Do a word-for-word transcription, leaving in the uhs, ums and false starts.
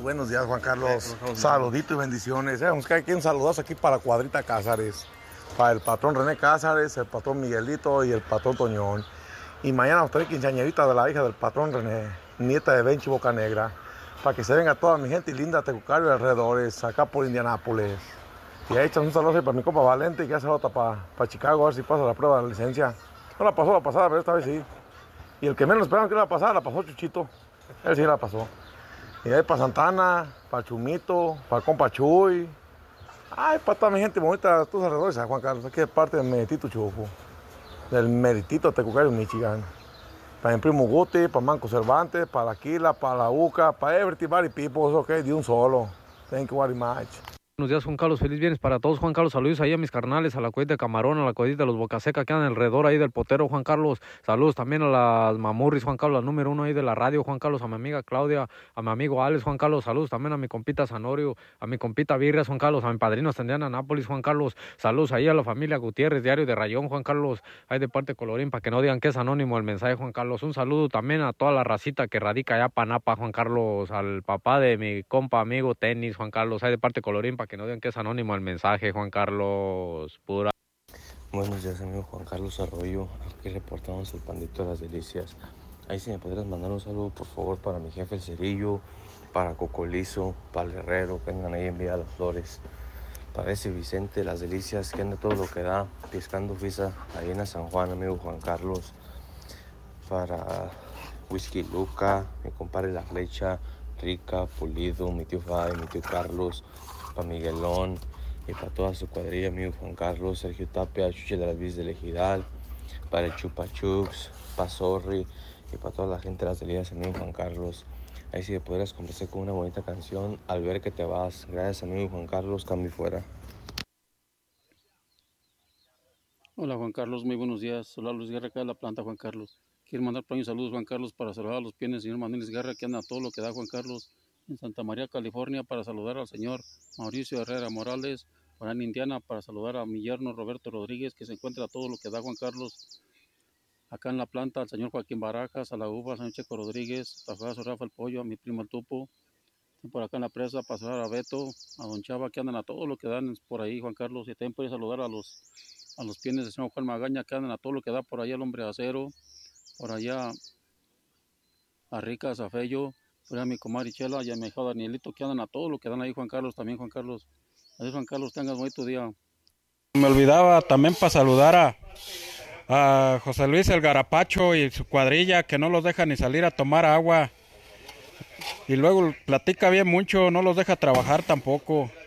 buenos días, Juan Carlos. Saludito y bendiciones. Eh, nos cae aquí un saludazo aquí para Cuadrita Cázares, para el patrón René Cázares, el patrón Miguelito y el patrón Toñón. Y mañana vamos a tener quinceañerita de la hija del patrón René, nieta de Benchi Bocanegra, para que se venga toda mi gente linda de Tecucario y alrededores, acá por Indianápolis. Y ahí echan un saludo para mi compa Valente y que hace otra para pa Chicago, a ver si pasa la prueba de la licencia. No la pasó la pasada, pero esta vez sí. Y el que menos esperaban que la pasara, la pasó Chuchito. Él sí la pasó. Y ahí para Santana, para Chumito, para compa Chuy. Ay, para toda mi gente bonita de tus alrededores, Juan Carlos. Aquí es parte del Meritito Chupo, del Meritito Tecucario, Michigan. Para mi primo Guti, para Manco Cervantes, para Aquila, para la Uca, para everybody people, ok, de un solo. Thank you very much. Buenos días, Juan Carlos, feliz viernes para todos, Juan Carlos, saludos ahí a mis carnales, a la cuadrita de Camarón, a la cuadrita de los Bocaseca que andan alrededor ahí del potero, Juan Carlos, saludos también a las mamurris, Juan Carlos, la número uno ahí de la radio, Juan Carlos, a mi amiga Claudia, a mi amigo Alex, Juan Carlos, saludos también a mi compita Sanorio, a mi compita Virras, Juan Carlos, a mi padrino Sandiana Nápoles, Juan Carlos, saludos ahí a la familia Gutiérrez, diario de Rayón, Juan Carlos, ahí de parte de Colorín, para que no digan que es anónimo el mensaje, Juan Carlos, un saludo también a toda la racita que radica allá Panapa, Juan Carlos, al papá de mi compa amigo Tenis, Juan Carlos, ahí de parte de Colorín, para que no digan que es anónimo el mensaje, Juan Carlos, pura. Buenos días, amigo Juan Carlos Arroyo, aquí reportamos el Pandito de las Delicias. Ahí si me podrías mandar un saludo, por favor, para mi jefe el Cerillo, para Cocolizo, para el Herrero, que vengan ahí a enviar las flores, para ese Vicente Las Delicias, que anda todo lo que da, piscando fisa ahí en San Juan, amigo Juan Carlos, para Whisky Luca, mi compadre La Flecha, Rica, Pulido, mi tío Fay, mi tío Carlos, para Miguelón, y para toda su cuadrilla, amigo Juan Carlos, Sergio Tapia, Chuche de las Vis del Ejidal, para el Chupa Chups, para Zorri, y para toda la gente de las Delicias, amigo Juan Carlos. Ahí si me podrías complacer con una bonita canción, Al ver que te vas. Gracias, amigo Juan Carlos, cambio fuera. Hola Juan Carlos, muy buenos días. Hola Luis Guerra, acá de la planta, Juan Carlos. Quiero mandar para mí saludos, Juan Carlos, para saludar a los pies del señor Manuel Guerra, que anda todo lo que da, Juan Carlos, en Santa María, California, para saludar al señor Mauricio Herrera Morales, para en Indiana, para saludar a mi yerno Roberto Rodríguez, que se encuentra todo lo que da, Juan Carlos, acá en la planta, al señor Joaquín Barajas, a la uva, al señor Checo Rodríguez, a Juan Rafa el Pollo, a mi primo el Tupo, y por acá en la presa, para saludar a Beto, a Don Chava, que andan a todo lo que dan por ahí, Juan Carlos, y también puede saludar a los a los pienes del señor Juan Magaña, que andan a todo lo que da por allá el Hombre de Acero, por allá a Rica, a Zafello, por allá a mi comadre Chela y a mi hijo Danielito, que andan a todo lo que dan ahí, Juan Carlos, también Juan Carlos. Adiós, Juan Carlos, tengas bonito día. Me olvidaba también para saludar a, a José Luis el Garapacho y su cuadrilla, que no los deja ni salir a tomar agua. Y luego platica bien mucho, no los deja trabajar tampoco.